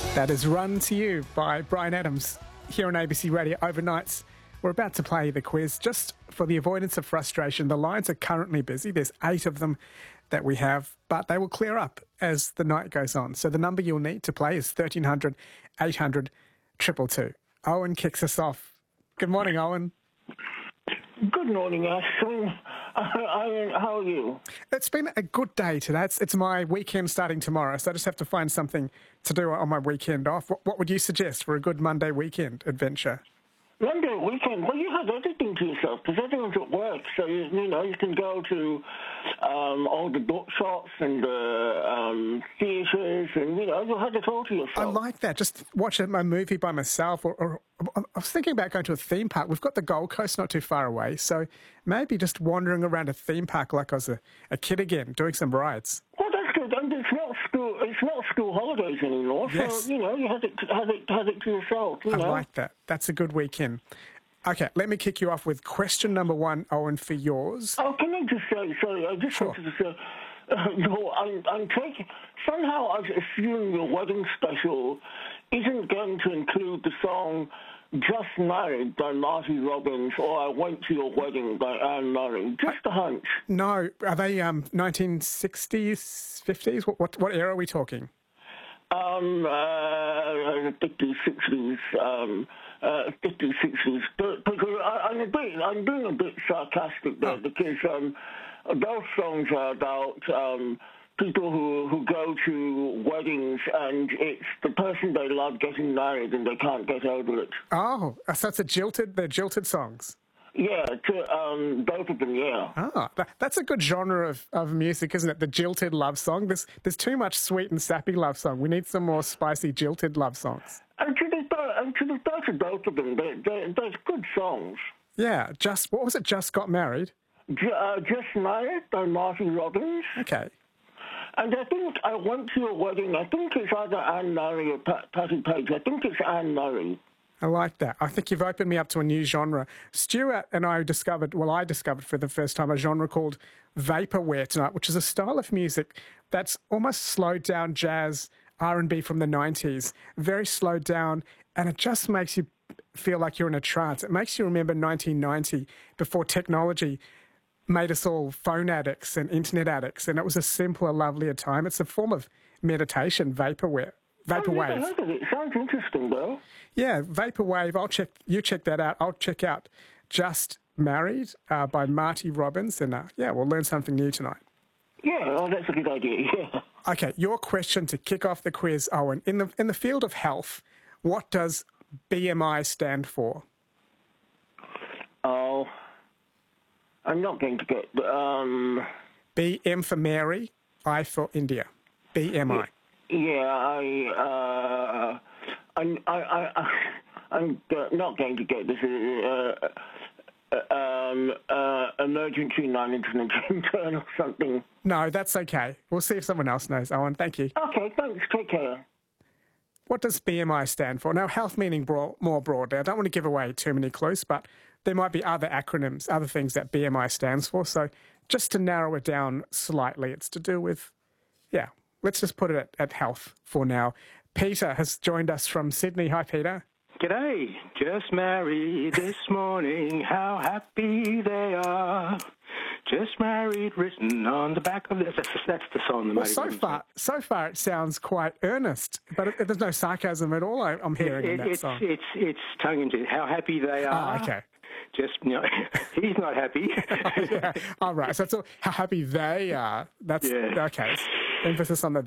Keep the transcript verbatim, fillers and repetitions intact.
That is Run to You by Bryan Adams here on A B C Radio Overnights. We're about to play the quiz. Just for the avoidance of frustration, the lines are currently busy. There's eight of them that we have, but they will clear up as the night goes on. So the number you'll need to play is thirteen hundred, eight hundred, two two two. Owen kicks us off. Good morning, Owen. Good morning, Ashton. Owen, how are you? It's been a good day today. It's, it's my weekend starting tomorrow, so I just have to find something to do on my weekend off. What, what would you suggest for a good Monday weekend adventure? Monday weekend? Well, you have everything to yourself because everyone's at work, so you, you know you can go to um, all the bookshops and the um, theatres, and you know you'll have it all to yourself. I like that. Just watch a, a movie by myself, or, or I was thinking about going to a theme park. We've got the Gold Coast not too far away, so maybe just wandering around a theme park like I was a, a kid again, doing some rides. Well, that's good. And it's not school. It's not school holidays anymore. Yes. So you know you have it, have it, have it to yourself. You I know? like that. That's a good weekend. Okay, let me kick you off with question number one, Owen, for yours. Oh, can I just say, sorry, I just Sure. wanted to say, uh, no, I'm, I'm taking, somehow I assume your wedding special isn't going to include the song Just Married by Marty Robbins or I Went to Your Wedding by Anne Murray. Just a hunch. No, are they um, nineteen sixties, fifties? What, what, what era are we talking? Um, uh, fifties, sixties, um, uh, fifties, sixties. But, because I, I'm a bit, I'm being a bit sarcastic there Oh. because um, those songs are about um, people who who go to weddings and it's the person they love getting married and they can't get over it. Oh, so it's a jilted, they're jilted songs. Yeah, to, um, both of them, yeah. Ah, that, that's a good genre of, of music, isn't it? The jilted love song. There's there's too much sweet and sappy love song. We need some more spicy jilted love songs. And to the and to the both of both of them, they they they're good songs. Yeah, just what was it? Just Got Married. J- uh, Just Married by Marty Robbins. Okay. And I think I went to a wedding. I think it's either Anne Murray or Pat- Patty Page. I think it's Anne Murray. I like that. I think you've opened me up to a new genre. Stuart and I discovered, well, I discovered for the first time a genre called vaporware tonight, which is a style of music that's almost slowed down jazz, R and B from the nineties, very slowed down, and it just makes you feel like you're in a trance. It makes you remember nineteen ninety, before technology made us all phone addicts and internet addicts, and it was a simpler, lovelier time. It's a form of meditation, vaporware. Vaporwave. I've never heard of it. It sounds interesting, though. Yeah, Vaporwave. I'll check. You check that out. I'll check out Just Married uh, by Marty Robbins, and uh, yeah, we'll learn something new tonight. Yeah, oh, that's a good idea. Yeah. Okay, your question to kick off the quiz, Owen. In the in the field of health, what does B M I stand for? Oh, I'm not going to get um. B M for Mary, I for India. B M I. Yeah, I, uh, I'm, I, I, I'm not going to get this. Uh, uh, um, uh, emergency non-intermittent or something. No, that's okay. We'll see if someone else knows, Owen. Thank you. Okay, thanks. Take care. What does B M I stand for? Now, health meaning broad, more broadly. I don't want to give away too many clues, but there might be other acronyms, other things that B M I stands for. So just to narrow it down slightly, it's to do with, yeah, let's just put it at, at health for now. Peter has joined us from Sydney. Hi, Peter. G'day. Just married this morning. How happy they are. Just married, written on the back of this. That's, that's the song. The Well, so far, so far it sounds quite earnest, but it, there's no sarcasm at all I, I'm hearing it, in that it's, song. It's, it's tongue in cheek. How happy they are. Oh, okay. Just, you know, he's not happy. Yeah. All right. So it's all how happy they are. That's Yeah. okay. Emphasis on the